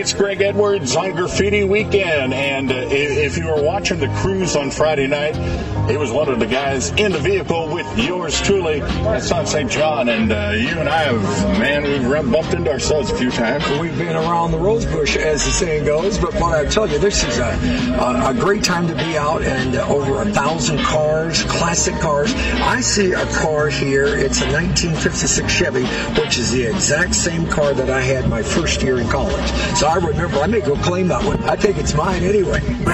it's Greg Edwards on Graffiti Weekend, and if you were watching the cruise on Friday night, it was one of the guys in the vehicle with yours truly. That's on St. John, and you and I we've bumped into ourselves a few times. We've been around the rosebush, as the saying goes, but boy, I tell you, this is a great time to be out, and over 1,000 cars, classic cars. I see a car here. It's a 1956 Chevy, which is the exact same car that I had my first year in college. So I remember, I may go claim that one. I think it's mine anyway.